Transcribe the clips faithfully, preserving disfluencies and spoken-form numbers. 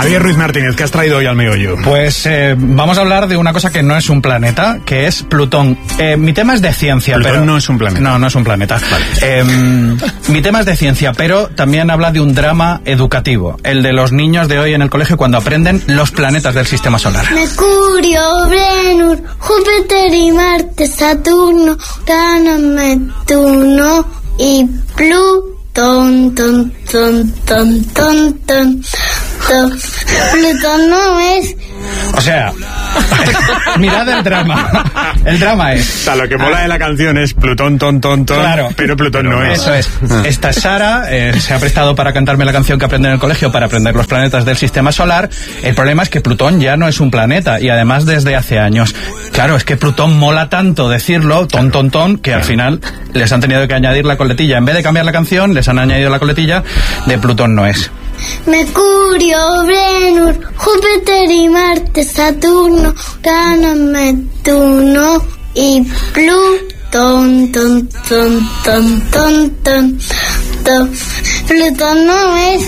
Javier Ruiz Martínez, ¿qué has traído hoy al meollo? Pues eh, vamos a hablar de una cosa que no es un planeta, que es Plutón. Eh, mi tema es de ciencia, Plutón pero... no es un planeta. No, no es un planeta. Vale. Eh, mi tema es de ciencia, pero también habla de un drama educativo, el de los niños de hoy en el colegio cuando aprenden los planetas del sistema solar. Mercurio, Venus, Júpiter y Marte, Saturno, Urano, Neptuno y Plutón, ton, ton, ton, ton, ton, ton. Plutón no es... O sea, mirad el drama. El drama es... O sea, lo que mola de la canción es Plutón, ton, ton, ton, claro, pero Plutón no es. Eso es. Esta es Sara, eh, se ha prestado para cantarme la canción que aprende en el colegio para aprender los planetas del sistema solar. El problema es que Plutón ya no es un planeta y además desde hace años. Claro, es que Plutón mola tanto decirlo, ton, ton, ton, que al final les han tenido que añadir la coletilla. En vez de cambiar la canción, les han añadido la coletilla de Plutón no es. Mercurio, Venus, Júpiter y Marte, Saturno, Urano, Neptuno y Plutón, ton, ton, ton, ton, ton, ton. Plutón no es...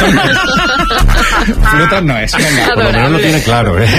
Plutón no es. Venga. Por lo menos lo tiene claro, ¿eh?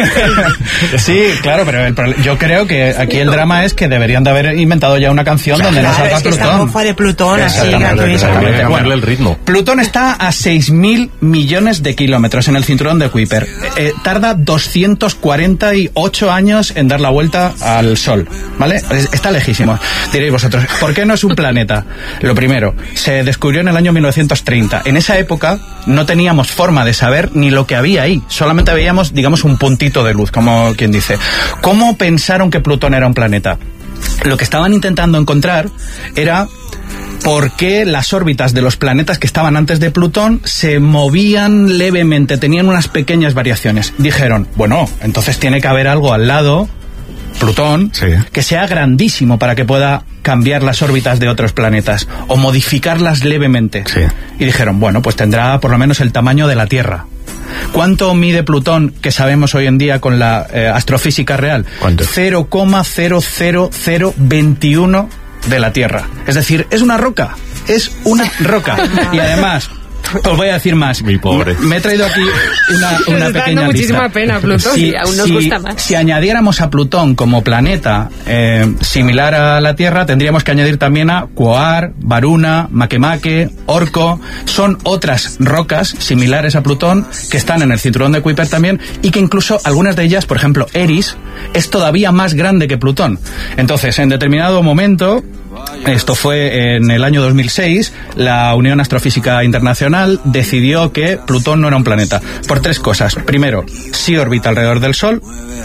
Sí, claro, pero el pro- yo creo que aquí el drama es que deberían de haber inventado ya una canción donde Claro, no salga es que Plutón. esta mofa de Plutón así Exactamente, gratuita. exactamente. Hay que cambiarle el ritmo. Plutón está a seis mil millones de kilómetros en el cinturón de Kuiper. Eh, tarda doscientos cuarenta y ocho años en dar la vuelta al Sol, ¿vale? Es- Está lejísimo. Diréis vosotros, ¿por qué no es un planeta? Lo primero, se descubrió en el año mil novecientos treinta. En esa época no teníamos forma de saber ni lo que había ahí. Solamente veíamos, digamos, un puntito de luz, como quien dice. ¿Cómo pensaron que Plutón era un planeta? Lo que estaban intentando encontrar era por qué las órbitas de los planetas que estaban antes de Plutón se movían levemente, tenían unas pequeñas variaciones. Dijeron, bueno, entonces tiene que haber algo al lado, Plutón, Sí. que sea grandísimo para que pueda cambiar las órbitas de otros planetas o modificarlas levemente. Sí. Y dijeron, bueno, pues tendrá por lo menos el tamaño de la Tierra. ¿Cuánto mide Plutón que sabemos hoy en día con la eh, astrofísica real? ¿Cuánto? cero coma cero cero cero veintiuno de la Tierra. Es decir, es una roca. Es una roca. Y además... Os voy a decir más. Mi pobre. Me he traído aquí una, Nos una está pequeña dando muchísima lista. pena Plutón y aún nos si, gusta más. Si añadiéramos a Plutón como planeta eh, similar a la Tierra, tendríamos que añadir también a Quoar, Varuna, Makemake, Orco. Son otras rocas similares a Plutón que están en el cinturón de Kuiper también y que incluso algunas de ellas, por ejemplo, Eris, es todavía más grande que Plutón. Entonces, en determinado momento... Esto fue en el año dos mil seis, la Unión Astrofísica Internacional decidió que Plutón no era un planeta, por tres cosas. Primero, sí orbita alrededor del Sol,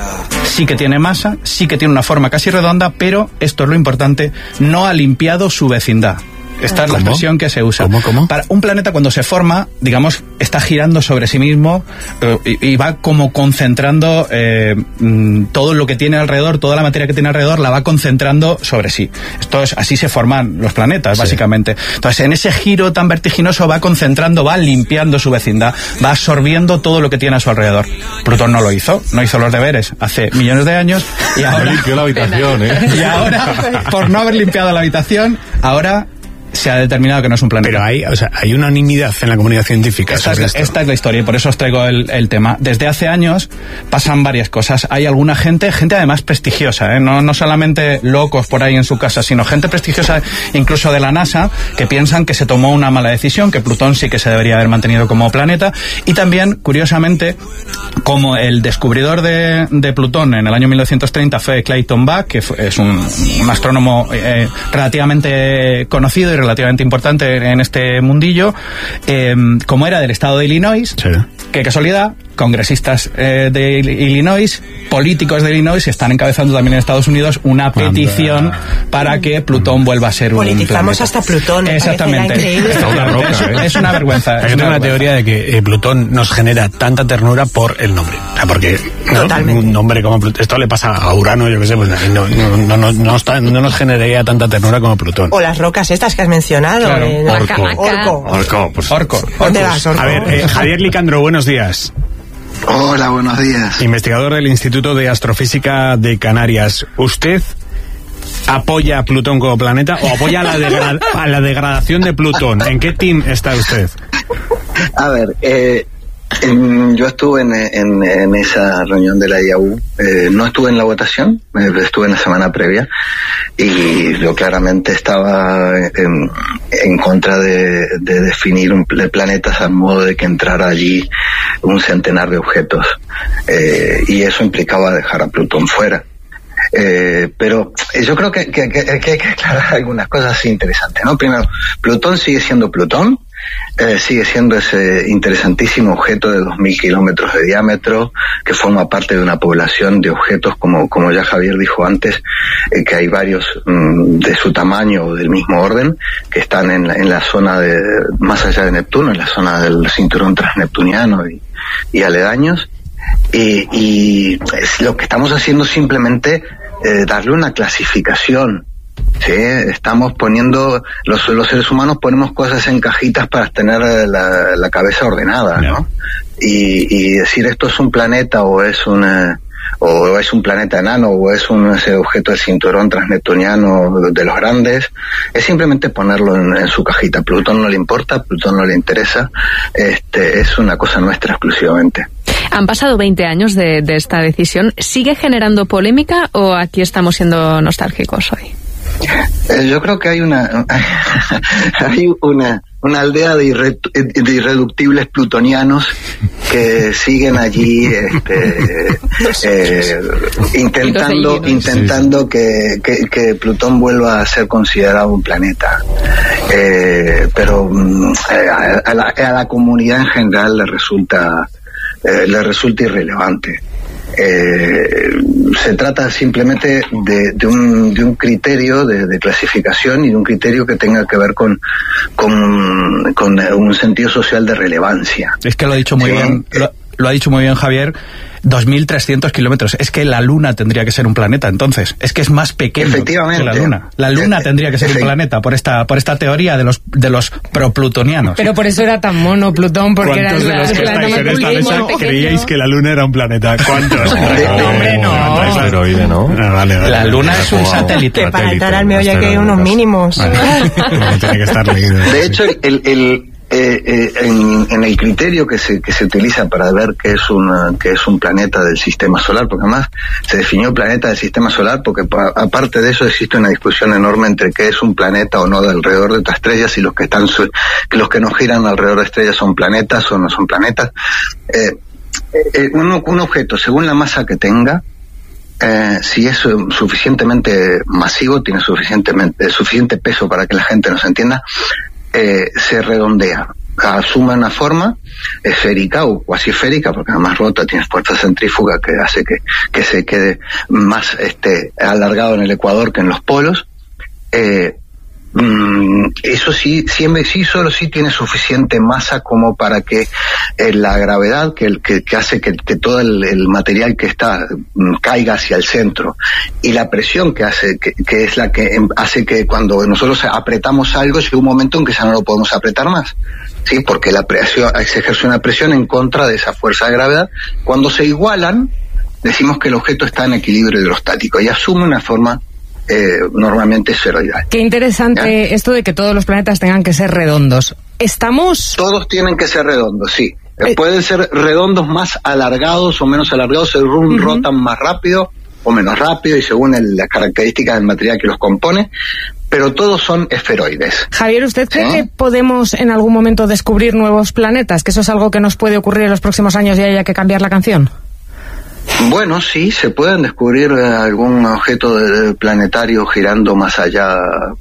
sí que tiene masa, sí que tiene una forma casi redonda, pero, esto es lo importante, no ha limpiado su vecindad. Esta es la ¿Cómo? expresión que se usa. ¿Cómo, cómo? Para un planeta cuando se forma, digamos, está girando sobre sí mismo eh, y, y va como concentrando eh, mm, todo lo que tiene alrededor, toda la materia que tiene alrededor, la va concentrando sobre sí. Esto es, así se forman los planetas, Sí. básicamente. Entonces, en ese giro tan vertiginoso va concentrando, va limpiando su vecindad, va absorbiendo todo lo que tiene a su alrededor. Plutón no lo hizo, no hizo los deberes hace millones de años y No ahora... limpió la habitación, ¿eh? Y ahora, por no haber limpiado la habitación, ahora se ha determinado que no es un planeta. Pero hay, o sea, hay unanimidad en la comunidad científica Esta es, sobre la, esto. esta es la historia y por eso os traigo el, el tema. Desde hace años pasan varias cosas. Hay alguna gente, gente además prestigiosa, ¿eh? no, no solamente locos por ahí en su casa, sino gente prestigiosa incluso de la NASA que piensan que se tomó una mala decisión, que Plutón sí que se debería haber mantenido como planeta. Y también, curiosamente, como el descubridor de, de Plutón en el año mil novecientos treinta fue Clayton Buck, que fue, es un, un astrónomo eh, relativamente conocido y relativamente importante en este mundillo, eh, como era del estado de Illinois, Sí. qué casualidad, congresistas eh, de Illinois, políticos de Illinois están encabezando también en Estados Unidos una Anda. petición para que Plutón vuelva a ser un Politizamos planeta. hasta Plutón. me Exactamente. parecerá increíble. Está una roca, es, ¿eh? es una vergüenza. es Hay una una vergüenza. teoría de que eh, Plutón nos genera tanta ternura por el nombre. O sea, porque ¿no? Totalmente. un nombre como Plutón, esto le pasa a Urano, yo qué sé, pues no, no, no, no, no, está- no nos generaría tanta ternura como Plutón. O las rocas estas que has mencionado. Claro. eh, Orco. Orco. Orco, pues... Orco. ¿Dónde Orcus. vas, Orco? A ver, eh, Javier Licandro, buenos días. Hola, buenos días. Investigador del Instituto de Astrofísica de Canarias. ¿Usted apoya a Plutón como planeta o apoya a la, degra- a la degradación de Plutón? ¿En qué team está usted? A ver, eh, Yo estuve en, en, en esa reunión de la I A U, eh, no estuve en la votación, eh, estuve en la semana previa y yo claramente estaba en, en contra de, de definir un, de planetas a modo de que entrara allí un centenar de objetos, eh, y eso implicaba dejar a Plutón fuera. Eh, pero yo creo que, que, que, que hay que aclarar algunas cosas interesantes, ¿no? Primero, Plutón sigue siendo Plutón, eh, sigue siendo ese interesantísimo objeto de dos mil kilómetros de diámetro que forma parte de una población de objetos, como, como ya Javier dijo antes, eh, que hay varios mmm, de su tamaño o del mismo orden que están en la, en la zona de, más allá de Neptuno, en la zona del cinturón transneptuniano y, y aledaños. Y, y lo que estamos haciendo es simplemente eh, darle una clasificación, ¿sí? Estamos poniendo, los, los seres humanos ponemos cosas en cajitas para tener la, la cabeza ordenada, ¿no? Y, y decir esto es un planeta o es una, o es un planeta enano o es un ese objeto del cinturón transneptuniano de los grandes, es simplemente ponerlo en, en su cajita. Plutón no le importa, Plutón no le interesa, este es una cosa nuestra exclusivamente. Han pasado veinte años de, de esta decisión. ¿Sigue generando polémica o aquí estamos siendo nostálgicos hoy? Eh, yo creo que hay una hay una una aldea de, irre, de irreductibles plutonianos que siguen allí este, eh, intentando intentando que, que, que Plutón vuelva a ser considerado un planeta, eh, pero eh, a, a, la, a la comunidad en general le resulta eh, le resulta irrelevante. Eh, se trata simplemente de, de, un, de un criterio de, de clasificación y de un criterio que tenga que ver con, con, con un sentido social de relevancia. Es que lo ha dicho muy ¿sí? bien, lo, lo ha dicho muy bien Javier. dos mil trescientos kilómetros. Es que la Luna tendría que ser un planeta, entonces. Es que es más pequeño que la Luna. La Luna eh, tendría que ser eh, un planeta por esta por esta teoría de los de los proplutonianos. Pero por eso era tan mono Plutón, porque era ¿Cuántos de los que estáis en esta mesa creíais que la Luna era un planeta? ¿Cuántos? No, hombre, no. No es asteroide, ¿no? Ah, vale, vale, la Luna vale. es un satélite. Que para entrar al meollo hay que hay unos mínimos. Vale. Tiene que estar leído. De hecho, el... el Eh, eh, en, en el criterio que se que se utiliza para ver qué es una, qué es un planeta del sistema solar, porque además se definió planeta del sistema solar porque pa, aparte de eso existe una discusión enorme entre qué es un planeta o no de alrededor de otras estrellas y los que están que los que nos giran alrededor de estrellas son planetas o no son planetas. Eh, eh, un, un objeto según la masa que tenga, Eh, si es suficientemente masivo, tiene suficientemente suficiente peso para que la gente nos entienda, eh, se redondea, asume una forma esférica o cuasi esférica, porque además rota, tiene fuerza centrífuga que hace que, que se quede más este alargado en el ecuador que en los polos. Eh, Mm, eso sí, siempre sí, solo sí tiene suficiente masa como para que eh, la gravedad que, que, que hace que, que todo el, el material que está mm, caiga hacia el centro y la presión que hace, que, que es la que hace que cuando nosotros apretamos algo llega un momento en que ya no lo podemos apretar más, sí, porque la presión, se ejerce una presión en contra de esa fuerza de gravedad. Cuando se igualan, decimos que el objeto está en equilibrio hidrostático y asume una forma Eh, normalmente esferoidal. Qué interesante, ¿ya? Esto de que todos los planetas tengan que ser redondos. ¿Estamos...? Todos tienen que ser redondos, sí. Eh, Pueden ser redondos más alargados o menos alargados, se uh-huh. rotan más rápido o menos rápido y según el, las características del material que los compone, pero todos son esferoides. Javier, ¿usted cree ¿sí? que podemos en algún momento descubrir nuevos planetas? ¿Que eso es algo que nos puede ocurrir en los próximos años y haya que cambiar la canción? Bueno, sí, se pueden descubrir eh, algún objeto de, de planetario girando más allá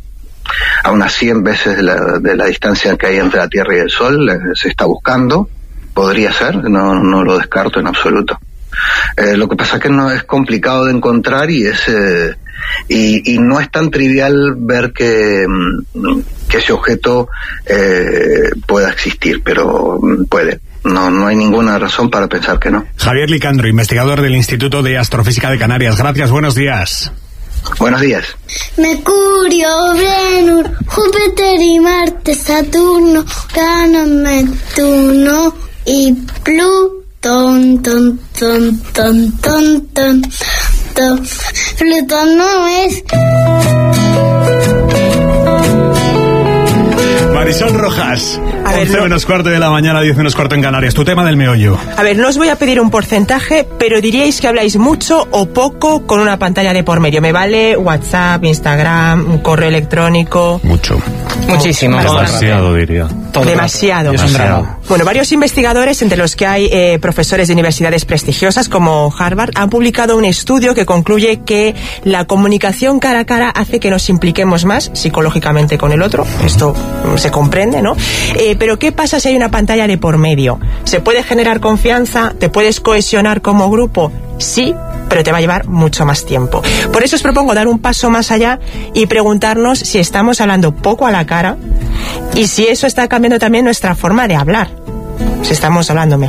a unas cien veces de la, de la distancia que hay entre la Tierra y el Sol. Eh, se está buscando, podría ser, no, no lo descarto en absoluto. Eh, lo que pasa es que no es complicado de encontrar y es eh, y, y no es tan trivial ver que, que ese objeto eh, pueda existir, pero puede. No, no hay ninguna razón para pensar que no. Javier Licandro, investigador del Instituto de Astrofísica de Canarias. Gracias, buenos días. Buenos días. Mercurio, Venus, Júpiter y Marte, Saturno, Urano, Neptuno y Plutón. Ton, ton, ton, ton, ton, ton. Plutón no es... Marisol Rojas, A ver, once no- menos cuarto de la mañana, diez menos cuarto en Canarias. Tu tema del meollo. A ver, no os voy a pedir un porcentaje, pero diríais que habláis mucho o poco con una pantalla de por medio. Me vale WhatsApp, Instagram, un correo electrónico. Mucho. Muchísimo. Demasiado, diría. Todo el rato. Demasiado. Es un drama. Demasiado. Bueno, varios investigadores, entre los que hay eh, profesores de universidades prestigiosas como Harvard, han publicado un estudio que concluye que la comunicación cara a cara hace que nos impliquemos más psicológicamente con el otro. Esto mm, se comprende, ¿no? Eh, pero ¿qué pasa si hay una pantalla de por medio? ¿Se puede generar confianza? ¿Te puedes cohesionar como grupo? Sí, pero te va a llevar mucho más tiempo. Por eso os propongo dar un paso más allá y preguntarnos si estamos hablando poco a la cara y si eso está cambiando también nuestra forma de hablar. Si estamos hablando mejor.